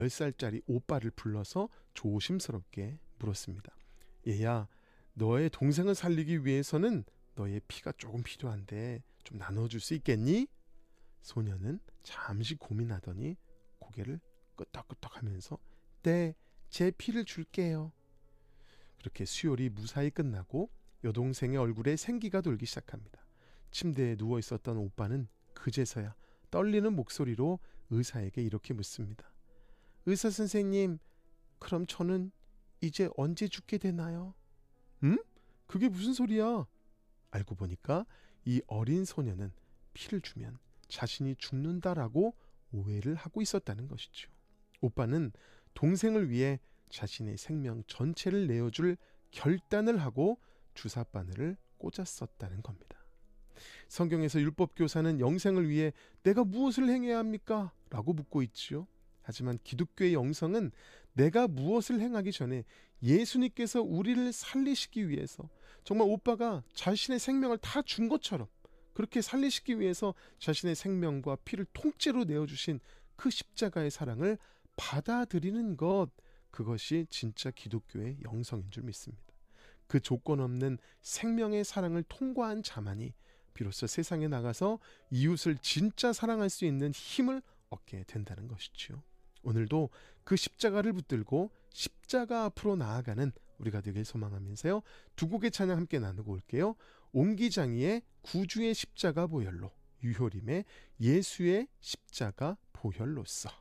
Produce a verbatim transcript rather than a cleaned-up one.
열 살짜리 오빠를 불러서 조심스럽게 물었습니다. 얘야, 너의 동생을 살리기 위해서는 너의 피가 조금 필요한데 좀 나눠줄 수 있겠니? 소녀는 잠시 고민하더니 고개를 끄덕끄덕하면서 네, 제 피를 줄게요. 그렇게 수요일이 무사히 끝나고 여동생의 얼굴에 생기가 돌기 시작합니다. 침대에 누워 있었던 오빠는 그제서야 떨리는 목소리로 의사에게 이렇게 묻습니다. 의사 선생님, 그럼 저는 이제 언제 죽게 되나요? 응? 그게 무슨 소리야? 알고 보니까 이 어린 소녀는 피를 주면 자신이 죽는다라고 오해를 하고 있었다는 것이죠. 오빠는 동생을 위해 자신의 생명 전체를 내어줄 결단을 하고 주사바늘을 꽂았었다는 겁니다. 성경에서 율법교사는 영생을 위해 내가 무엇을 행해야 합니까? 라고 묻고 있지요. 하지만 기독교의 영성은 내가 무엇을 행하기 전에 예수님께서 우리를 살리시기 위해서 정말 오빠가 자신의 생명을 다 준 것처럼 그렇게 살리시기 위해서 자신의 생명과 피를 통째로 내어주신 그 십자가의 사랑을 받아들이는 것, 그것이 진짜 기독교의 영성인 줄 믿습니다. 그 조건 없는 생명의 사랑을 통과한 자만이 비로소 세상에 나가서 이웃을 진짜 사랑할 수 있는 힘을 얻게 된다는 것이지요. 오늘도 그 십자가를 붙들고 십자가 앞으로 나아가는 우리가 되길 소망하면서요. 두 곡의 찬양 함께 나누고 올게요. 옹기장이의 구주의 십자가 보혈로, 유효림의 예수의 십자가 보혈로써.